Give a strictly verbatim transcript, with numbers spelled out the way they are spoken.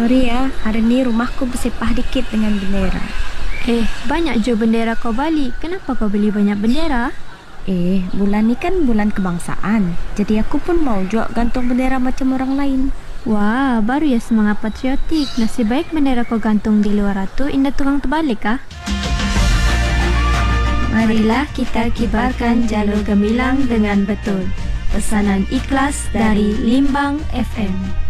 Sorry ya, hari ni rumahku bersepah dikit dengan bendera. Eh, banyak je bendera kau balik. Kenapa kau beli banyak bendera? Eh, bulan ni kan bulan kebangsaan. Jadi aku pun mau juga gantung bendera macam orang lain. Wah, baru ya semangat patriotik. Nasib baik bendera kau gantung di luar tu, indah tukang terbalik kah? Marilah kita kibarkan jalur gemilang dengan betul. Pesanan ikhlas dari Limbang F M.